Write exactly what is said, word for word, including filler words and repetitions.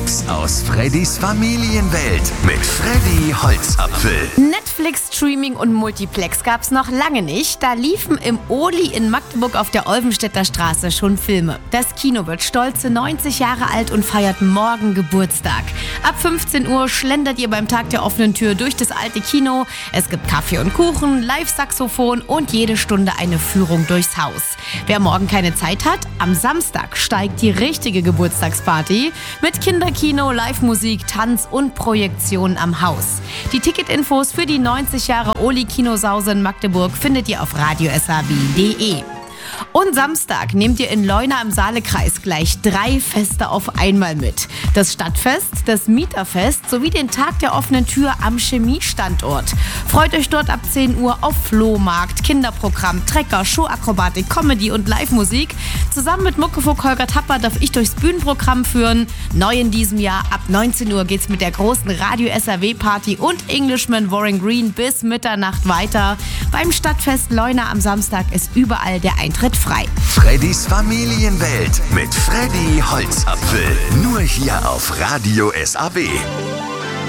Tipps aus Freddys Familienwelt mit Freddy Holzapfel. Netflix, Streaming und Multiplex gab's noch lange nicht. Da liefen im Oli in Magdeburg auf der Olvenstädter Straße schon Filme. Das Kino wird stolze neunzig Jahre alt und feiert morgen Geburtstag. Ab fünfzehn Uhr schlendert ihr beim Tag der offenen Tür durch das alte Kino. Es gibt Kaffee und Kuchen, Live-Saxophon und jede Stunde eine Führung durchs Haus. Wer morgen keine Zeit hat, am Samstag steigt die richtige Geburtstagsparty mit Kinderkino, Live-Musik, Tanz und Projektion am Haus. Die Ticketinfos für die neunzig Jahre Oli-Kinosause in Magdeburg findet ihr auf radio s a b punkt d e. Und Samstag nehmt ihr in Leuna im Saalekreis gleich drei Feste auf einmal mit. Das Stadtfest, das Mieterfest sowie den Tag der offenen Tür am Chemiestandort. Freut euch dort ab zehn Uhr auf Flohmarkt, Kinderprogramm, Trecker, Showakrobatik, Comedy und Live-Musik. Zusammen mit Muckefuck Holger Tapper darf ich durchs Bühnenprogramm führen. Neu in diesem Jahr, ab neunzehn Uhr geht's mit der großen Radio S R W Party und Englishman Warren Green bis Mitternacht weiter. Beim Stadtfest Leuna am Samstag ist überall der Eintritt frei. Freddys Familienwelt mit Freddy Holzapfel. Nur hier auf Radio S A W.